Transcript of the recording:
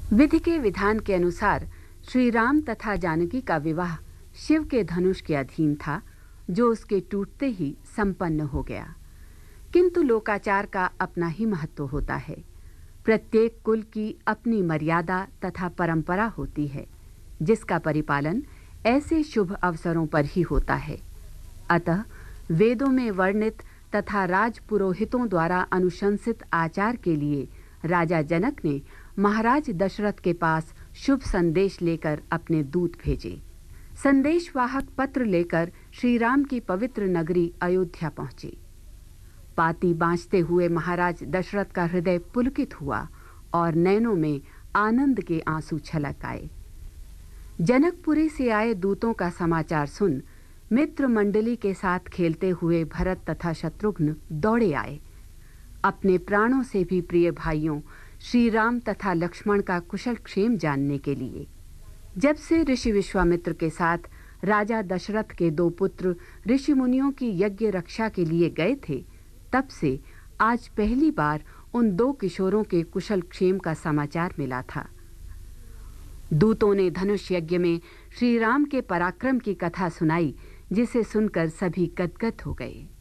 विधि के विधान के अनुसार श्री राम तथा जानकी का विवाह शिव के धनुष के अधीन था, जो उसके टूटते ही संपन्न हो गया। किंतु लोकाचार का अपना ही महत्व होता है। प्रत्येक कुल की अपनी मर्यादा तथा परंपरा होती है, जिसका परिपालन ऐसे शुभ अवसरों पर ही होता है। अतः वेदों में वर्णित तथा राजपुरोहितों द्वारा अनुशंसित आचार के लिए राजा जनक ने महाराज दशरथ के पास शुभ संदेश लेकर अपने दूत भेजे। संदेशवाहक पत्र लेकर श्री राम की पवित्र नगरी अयोध्या पहुंचे। पाती बांचते हुए महाराज दशरथ का हृदय पुलकित हुआ और नैनों में आनंद के आंसू छलक आए। जनकपुरी से आए दूतों का समाचार सुन मित्र मंडली के साथ खेलते हुए भरत तथा शत्रुघ्न दौड़े आए। अपने प्राणों से भी प्रिय भाइयों श्री राम तथा लक्ष्मण का कुशल क्षेम जानने के लिए। जब से ऋषि विश्वामित्र के साथ राजा दशरथ के दो पुत्र ऋषि मुनियों की यज्ञ रक्षा के लिए गए थे, तब से आज पहली बार उन दो किशोरों के कुशल क्षेम का समाचार मिला था। दूतों ने धनुष यज्ञ में श्री राम के पराक्रम की कथा सुनाई, जिसे सुनकर सभी गदगद हो गए।